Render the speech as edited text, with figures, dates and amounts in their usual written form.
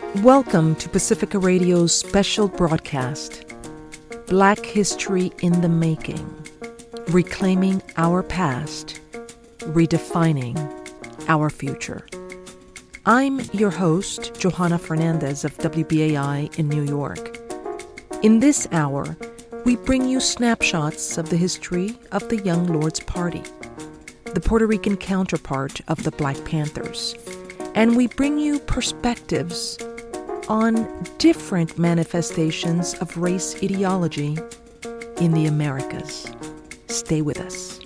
Welcome to Pacifica Radio's special broadcast, Black History in the Making, Reclaiming Our Past, Redefining Our Future. I'm your host, Johanna Fernandez of WBAI in New York. In this hour, we bring you snapshots of the history of the Young Lords Party, the Puerto Rican counterpart of the Black Panthers, and we bring you perspectives on different manifestations of race ideology in the Americas. Stay with us.